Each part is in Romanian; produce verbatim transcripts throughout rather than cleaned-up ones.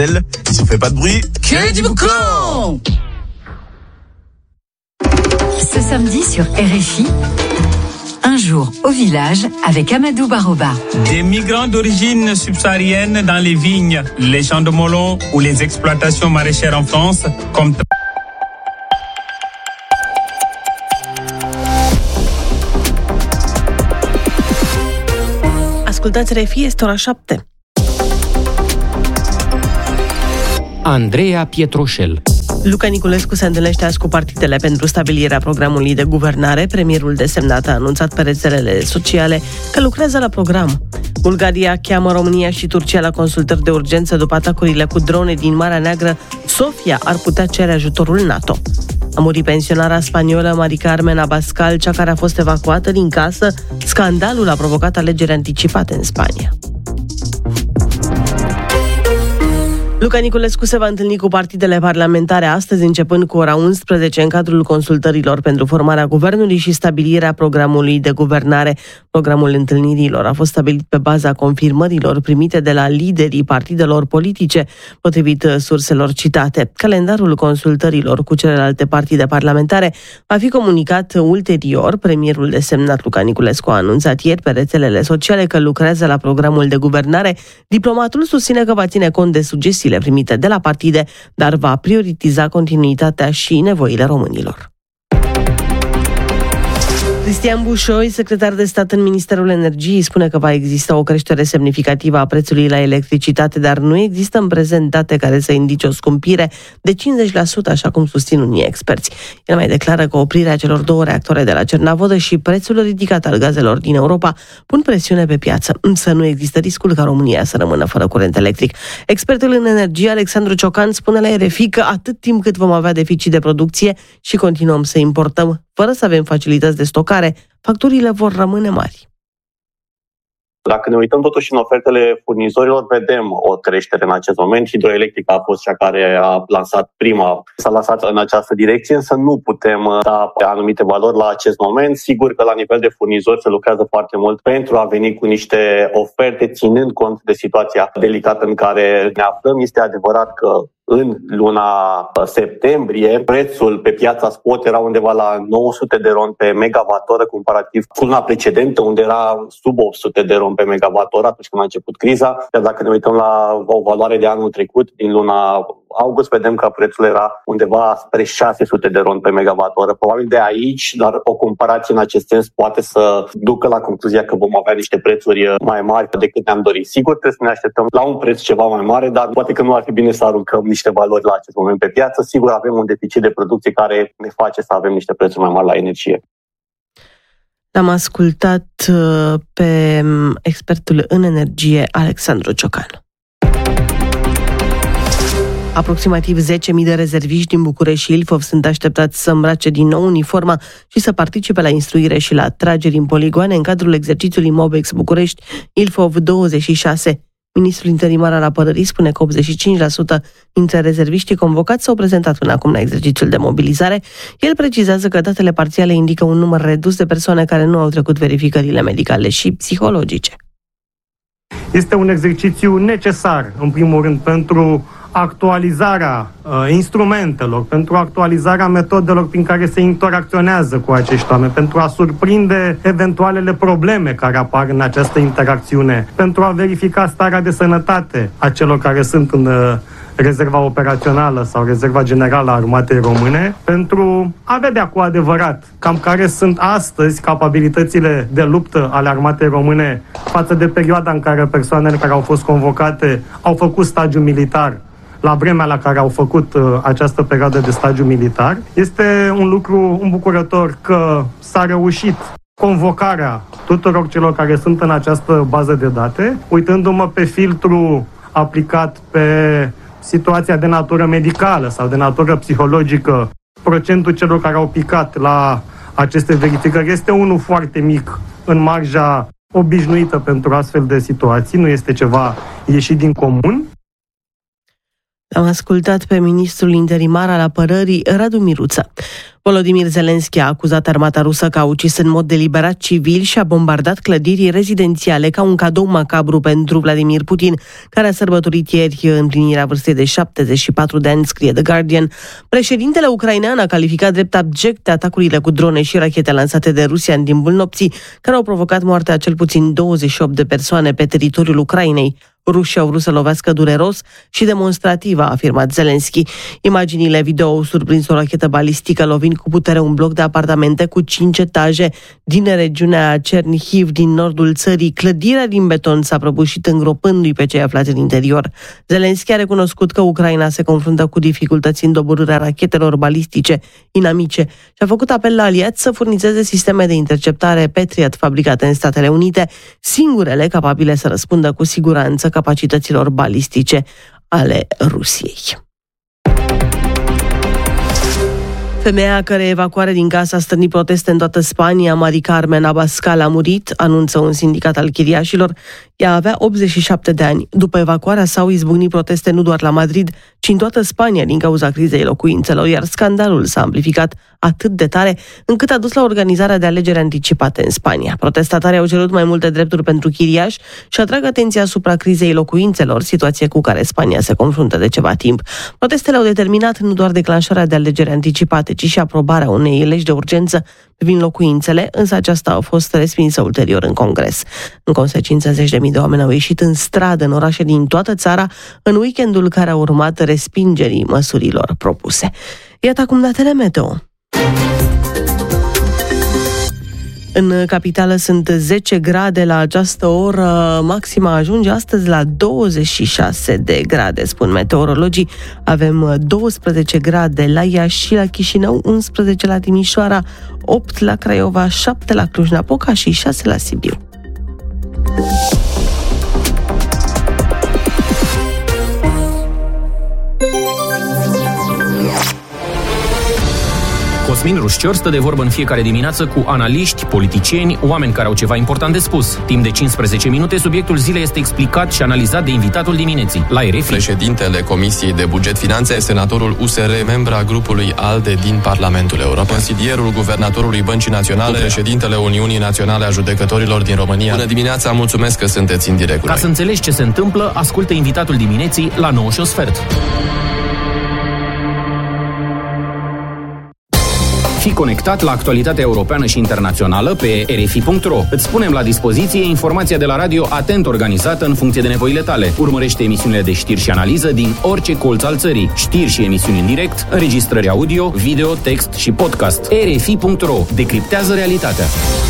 Si on fait pas de bruit, que du boucan. Ce samedi sur R F I, un jour au village avec Amadou Baroba. Des migrants d'origine subsaharienne dans les vignes, les champs de melon ou les exploitations maraîchères en France, comme... Ascultați R F I, este ora șapte. Andreea Pietroșel. Luca Niculescu se întâlnește azi cu partidele pentru stabilirea programului de guvernare. Premierul desemnat a anunțat pe rețelele sociale că lucrează la program. Bulgaria cheamă România și Turcia la consultări de urgență după atacurile cu drone din Marea Neagră. Sofia ar putea cere ajutorul NATO. A murit pensionara spaniolă Marica Carmen Abascal, cea care a fost evacuată din casă. Scandalul a provocat alegeri anticipate în Spania. Luca Niculescu se va întâlni cu partidele parlamentare astăzi, începând cu ora unsprezece, în cadrul consultărilor pentru formarea guvernului și stabilirea programului de guvernare. Programul întâlnirilor a fost stabilit pe baza confirmărilor primite de la liderii partidelor politice, potrivit surselor citate. Calendarul consultărilor cu celelalte partide parlamentare va fi comunicat ulterior. Premierul desemnat Luca Niculescu a anunțat ieri pe rețelele sociale că lucrează la programul de guvernare. Diplomatul susține că va ține cont de sugestiile primite de la partide, dar va prioritiza continuitatea și nevoile românilor. Cristian Bușoi, secretar de stat în Ministerul Energiei, spune că va exista o creștere semnificativă a prețului la electricitate, dar nu există în prezent date care să indice o scumpire de cincizeci la sută, așa cum susțin unii experți. El mai declară că oprirea celor două reactoare de la Cernavodă și prețul ridicat al gazelor din Europa pun presiune pe piață, însă nu există riscul ca România să rămână fără curent electric. Expertul în energie, Alexandru Ciocan, spune la R F I că atât timp cât vom avea deficit de producție și continuăm să importăm fără să avem facilități de stocare, facturile vor rămâne mari. Dacă ne uităm totuși în ofertele furnizorilor, vedem o creștere în acest moment. Hidroelectrica a fost cea care a lansat prima, s-a lansat în această direcție, însă nu putem da pe anumite valori la acest moment. Sigur că la nivel de furnizori se lucrează foarte mult pentru a veni cu niște oferte, ținând cont de situația delicată în care ne aflăm. Este adevărat că în luna septembrie, prețul pe piața spot era undeva la nouă sute de ron pe megawattoră, comparativ cu luna precedentă, unde era sub opt sute de ron pe megawattoră atunci când a început criza. Iar dacă ne uităm la o valoare de anul trecut, din luna august, vedem că prețul era undeva spre șase sute de ron pe megawattoră. Probabil de aici, dar o comparație în acest sens poate să ducă la concluzia că vom avea niște prețuri mai mari decât ne-am dorit. Sigur, trebuie să ne așteptăm la un preț ceva mai mare, dar poate că nu ar fi bine să aruncăm niște valori la acest moment pe piață. Sigur, avem un deficit de producție care ne face să avem niște prețuri mai mari la energie. L-am ascultat pe expertul în energie, Alexandru Ciocan. Aproximativ zece mii de rezerviști din București și Ilfov sunt așteptați să îmbrace din nou uniforma și să participe la instruire și la trageri în poligoane în cadrul exercițiului Mobex București Ilfov douăzeci și șase. Ministrul interimar al apărării spune că optzeci și cinci la sută dintre rezerviștii convocați s-au prezentat până acum la exercițiul de mobilizare. El precizează că datele parțiale indică un număr redus de persoane care nu au trecut verificările medicale și psihologice. Este un exercițiu necesar, în primul rând, pentru actualizarea uh, instrumentelor, pentru actualizarea metodelor prin care se interacționează cu acești oameni, pentru a surprinde eventualele probleme care apar în această interacțiune, pentru a verifica starea de sănătate a celor care sunt în uh, rezerva operațională sau rezerva generală a armatei române, pentru a vedea cu adevărat cam care sunt astăzi capabilitățile de luptă ale armatei române față de perioada în care persoanele care au fost convocate au făcut stagiu militar, la vremea la care au făcut uh, această perioadă de stagiu militar. Este un lucru îmbucurător că s-a reușit convocarea tuturor celor care sunt în această bază de date, uitându-mă pe filtru aplicat pe situația de natură medicală sau de natură psihologică. Procentul celor care au picat la aceste verificări este unul foarte mic în marja obișnuită pentru astfel de situații, nu este ceva ieșit din comun. L-am ascultat pe ministrul interimar al apărării, Radu Miruță. Volodymyr Zelensky a acuzat armata rusă că a ucis în mod deliberat civili și a bombardat clădiri rezidențiale ca un cadou macabru pentru Vladimir Putin, care a sărbătorit ieri împlinirea vârstei de șaptezeci și patru de ani, scrie The Guardian. Președintele ucrainean a calificat drept abjecte atacurile cu drone și rachete lansate de Rusia în timpul nopții, care au provocat moartea a cel puțin douăzeci și opt de persoane pe teritoriul Ucrainei. Rușii au vrut să lovească dureros și demonstrativ, a afirmat Zelensky. Imaginile video au surprins o rachetă balistică lovind cu putere un bloc de apartamente cu cinci etaje din regiunea Chernihiv din nordul țării. Clădirea din beton s-a prăbușit îngropându-i pe cei aflați în interior. Zelensky a recunoscut că Ucraina se confruntă cu dificultăți în doborârea rachetelor balistice inamice și a făcut apel la aliați să furnizeze sisteme de interceptare Patriot fabricate în Statele Unite, singurele capabile să răspundă cu siguranță capacităților balistice ale Rusiei. Femeia a cărei evacuare din casă a stârnit proteste în toată Spania, Mari Carmen Abascal, a murit, anunță un sindicat al chiriașilor. Ea avea optzeci și șapte de ani. După evacuarea s-au izbucnit proteste nu doar la Madrid, ci în toată Spania din cauza crizei locuințelor, iar scandalul s-a amplificat atât de tare încât a dus la organizarea de alegeri anticipate în Spania. Protestatarii au cerut mai multe drepturi pentru chiriași și atrag atenția asupra crizei locuințelor, situație cu care Spania se confruntă de ceva timp. Protestele au determinat nu doar declanșarea de alegeri anticipate, ci și aprobarea unei legi de urgență privind locuințele, însă aceasta a fost respinsă ulterior în Congres. În consecință, zeci de mii de oameni au ieșit în stradă în orașe din toată țara în weekendul care a urmat respingerii măsurilor propuse. Iată acum datele meteo. În capitală sunt zece grade la această oră, maxima ajunge astăzi la douăzeci și șase de grade, spun meteorologii. Avem douăsprezece grade la Iași și la Chișinău, unsprezece la Timișoara, opt la Craiova, șapte la Cluj-Napoca și șase la Sibiu. Cosmin Rușcior stă de vorbă în fiecare dimineață cu analiști, politicieni, oameni care au ceva important de spus. Timp de cincisprezece minute, subiectul zilei este explicat și analizat de invitatul dimineții, la R F I. Președintele Comisiei de Buget Finanțe, senatorul U S R, membra grupului ALDE din Parlamentul European, consilierul guvernatorului Băncii Naționale, președintele Uniunii Naționale a Judecătorilor din România. Bună dimineața, mulțumesc că sunteți în direct. Ca să înțelegi ce se întâmplă, ascultă invitatul dimineții la nouă și un sfert. Fii conectat la actualitatea europeană și internațională pe r f i punct r o. Îți punem la dispoziție informația de la radio atent organizată în funcție de nevoile tale. Urmărește emisiunile de știri și analiză din orice colț al țării. Știri și emisiuni în direct, înregistrări audio, video, text și podcast. r f i punct r o. Decriptează realitatea.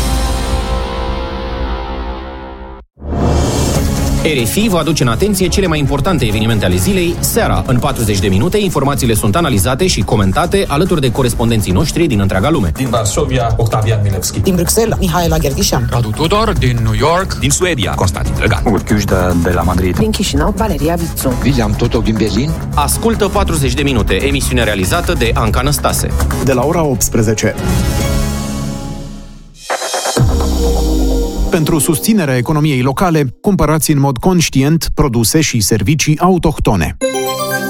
R F I vă aduce în atenție cele mai importante evenimente ale zilei, seara. În patruzeci de minute, informațiile sunt analizate și comentate alături de corespondenții noștri din întreaga lume. Din Varsovia, Octavian Milevski. Din Bruxelles, Mihaela Gherghișan. Radu Tudor, din New York. Din Suedia, Constantin Drăgan. Urchiușda de la Madrid. Din Chișinău, Valeria Vițu. William Totov din Berlin. Ascultă patruzeci de minute, emisiune realizată de Anca Năstase. De la ora optsprezece. Pentru susținerea economiei locale, cumpărați în mod conștient produse și servicii autohtone.